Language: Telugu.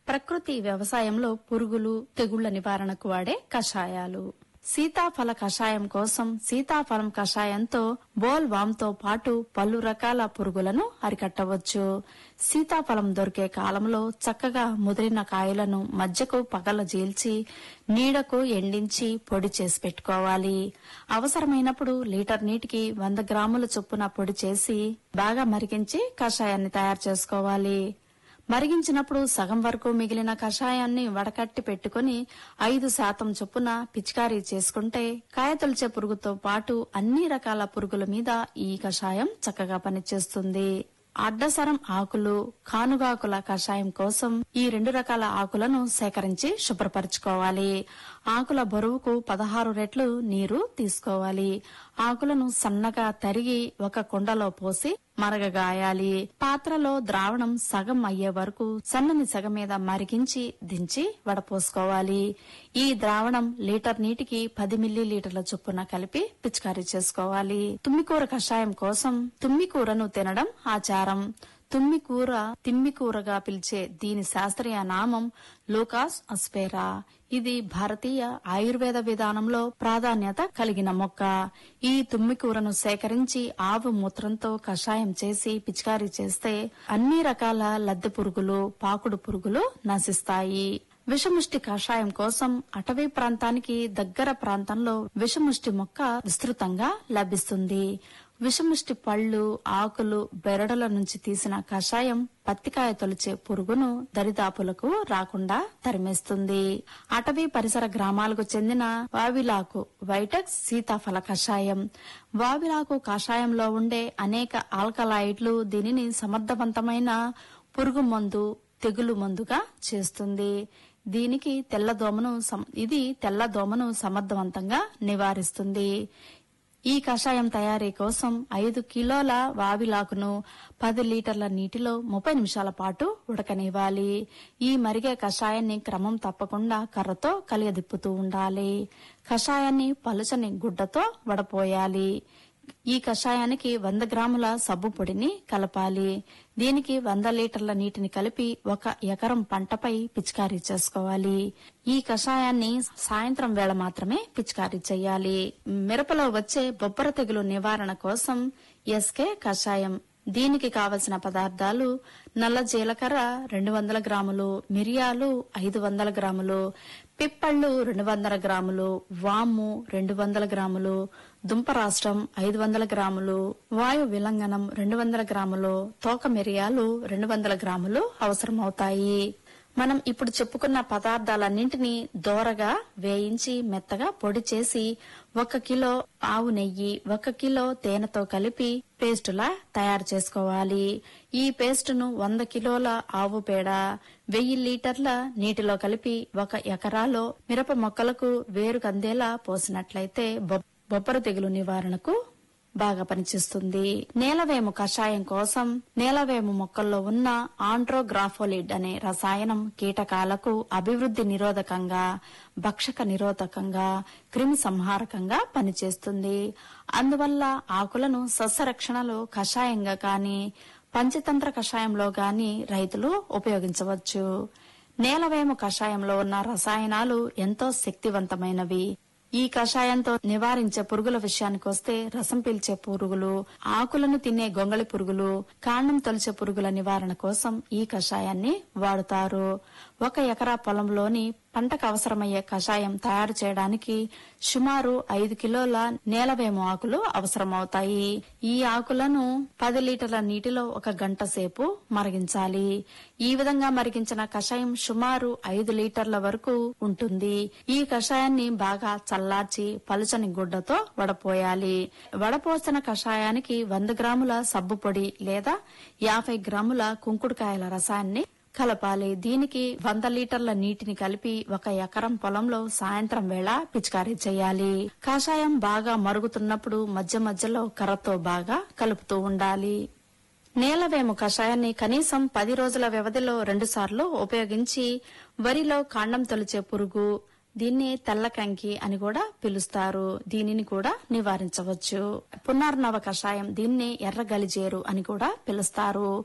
ప్రకృతి వ్యవసాయంలో పురుగులు, తెగుళ్ల నివారణకు వాడే కషాయాలు. సీతాఫల కషాయం కోసం సీతాఫలం కషాయంతో బోల్వామ్తో పాటు పలు రకాల పురుగులను అరికట్టవచ్చు. సీతాఫలం దొరికే కాలంలో చక్కగా ముదిరిన కాయలను మధ్యకు పగలజీల్చి నీడకు ఎండించి పొడి చేసి పెట్టుకోవాలి. అవసరమైనప్పుడు లీటర్ నీటికి 100 గ్రాముల చొప్పున పొడి చేసి బాగా మరిగించి కషాయాన్ని తయారు చేసుకోవాలి. మరిగించినప్పుడు సగం వరకు మిగిలిన కషాయాన్ని వడకట్టి పెట్టుకుని 5% చొప్పున పిచికారీ చేసుకుంటే కాయతొలిచే పురుగుతో పాటు అన్ని రకాల పురుగుల మీద ఈ కషాయం చక్కగా పనిచేస్తుంది. అడ్డసరం ఆకులు, కానుగాకుల కషాయం కోసం ఈ 2 రకాల ఆకులను సేకరించి శుభ్రపరచుకోవాలి. ఆకుల బరువుకు 16 రెట్లు నీరు తీసుకోవాలి. ఆకులను సన్నగా తరిగి ఒక కుండలో పోసి మరగగాయాలి. పాత్రలో ద్రావణం సగం అయ్యే వరకు సన్నని సెగ మీద మరిగించి దించి వడపోసుకోవాలి. ఈ ద్రావణం లీటర్ నీటికి 10 మిల్లీలీటర్ల చొప్పున కలిపి పిచికారీ చేసుకోవాలి. తుమ్మికూర కషాయం కోసం తుమ్మికూరను తినడం ఆచారం. తుమ్మికూర తిమ్మికూరగా పిలిచే దీని శాస్త్రీయ నామం లోకాస్ అస్పేరా. ఇది భారతీయ ఆయుర్వేద విధానంలో ప్రాధాన్యత కలిగిన మొక్క. ఈ తుమ్మికూరను సేకరించి ఆవు మూత్రంతో కషాయం చేసి పిచికారీ చేస్తే అన్ని రకాల లద్దె పురుగులు, పాకుడు పురుగులు నశిస్తాయి. విషముష్టి కషాయం కోసం అటవీ ప్రాంతానికి దగ్గర ప్రాంతంలో విషముష్టి మొక్క విస్తృతంగా లభిస్తుంది. విషముష్టి పళ్ళు, ఆకులు, బెరడుల నుంచి తీసిన కషాయం పత్తికాయ తొలిచే పురుగును దరిదాపులకు రాకుండా తరిమేస్తుంది. అటవీ పరిసర గ్రామాలకు చెందిన వావిలాకు వైటెక్స్ సీతాఫల కషాయం. వావిలాకు కషాయంలో ఉండే అనేక ఆల్కలాయిడ్లు దీనిని సమర్థవంతమైన పురుగు మందు, తెగులు మందుగా చేస్తుంది. దీనికి తెల్లదోమను సమర్థవంతంగా నివారిస్తుంది. ఈ కషాయం తయారీ కోసం 5 కిలోల వావిలాకును 10 లీటర్ల నీటిలో 30 నిమిషాల పాటు ఉడకనివ్వాలి. ఈ మరిగే కషాయాన్ని క్రమం తప్పకుండా కర్రతో కలియదిప్పుతూ ఉండాలి. కషాయాన్ని పలుచని గుడ్డతో వడపోయాలి. ఈ కషాయానికి 100 గ్రాముల సబ్బు పొడిని కలపాలి. దీనికి 100 లీటర్ల నీటిని కలిపి 1 ఎకరం పంటపై పిచికారీ చేసుకోవాలి. ఈ కషాయాన్ని సాయంత్రం వేళ మాత్రమే పిచికారీ చేయాలి. మిరపలో వచ్చే బొబ్బర తెగులు నివారణ కోసం ఎస్కే కషాయం. దీనికి కావలసిన పదార్థాలు: నల్ల జీలకర్ర 200 గ్రాములు, మిరియాలు 500 గ్రాములు, పిప్పళ్ళు 200 గ్రాములు, వాము 200 గ్రాములు, దుంపరాష్ట్రం 500 గ్రాములు, వాయు విలంగనం 200 గ్రాములు, తోక మిరియాలు 200 గ్రాములు అవసరమవుతాయి. మనం ఇప్పుడు చెప్పుకున్న పదార్థాలన్నింటినీ దోరగా వేయించి మెత్తగా పొడి చేసి 1 కిలో ఆవు నెయ్యి, 1 కిలో తేనెతో కలిపి పేస్టులా తయారు చేసుకోవాలి. ఈ పేస్టును 100 కిలోల ఆవు పేడ, 1000 లీటర్ల నీటిలో కలిపి 1 ఎకరాలో మిరప మొక్కలకు వేరు కందేలా పోసినట్లయితే బొబ్బర తెగులు నివారణకు బాగా పనిచేస్తుంది. నేలవేము కషాయం కోసం నేలవేము మొక్కల్లో ఉన్న ఆంట్రోగ్రాఫోలిడ్ అనే రసాయనం కీటకాలకు అభివృద్ధి నిరోధకంగా, భక్షక నిరోధకంగా, క్రిమి సంహారకంగా పనిచేస్తుంది. అందువల్ల ఆకులను సస్యరక్షణలో కషాయంగా కానీ పంచతంత్ర కషాయంలో గాని రైతులు ఉపయోగించవచ్చు. నేలవేము కషాయంలో ఉన్న రసాయనాలు ఎంతో శక్తివంతమైనవి. ఈ కషాయంతో నివారించే పురుగుల విషయానికొస్తే రసం పీల్చే పురుగులు, ఆకులను తినే గొంగళి పురుగులు, కాండం తొలిచే పురుగుల నివారణ కోసం ఈ కషాయాన్ని వాడుతారు. 1 ఎకరా పొలంలోని పంటకు అవసరమయ్యే కషాయం తయారు చేయడానికి సుమారు 5 కిలోల నేలవేము ఆకులు అవసరమవుతాయి. ఈ ఆకులను 10 లీటర్ల నీటిలో 1 గంట సేపు మరిగించాలి. ఈ విధంగా మరిగించిన కషాయం సుమారు 5 లీటర్ల వరకు ఉంటుంది. ఈ కషాయాన్ని బాగా చల్లార్చి పలుచని గుడ్డతో వడపోయాలి. వడపోసిన కషాయానికి 100 గ్రాముల సబ్బు పొడి లేదా 50 గ్రాముల కుంకుడుకాయల రసాన్ని కలపాలి. దీనికి 100 లీటర్ల నీటిని కలిపి 1 ఎకరం పొలంలో సాయంత్రం వేళ పిచికారీ చేయాలి. కషాయం బాగా మరుగుతున్నప్పుడు మధ్య మధ్యలో కర్రతో బాగా కలుపుతూ ఉండాలి. నేలవేము కషాయాన్ని కనీసం 10 రోజుల వ్యవధిలో 2 సార్లు ఉపయోగించి వరిలో కాండం తొలిచే పురుగు, దీన్ని తెల్ల కంకి అని కూడా పిలుస్తారు, దీనిని కూడా నివారించవచ్చు. పునర్నవ కషాయం, దీన్ని ఎర్ర గలిజేరు అని కూడా పిలుస్తారు.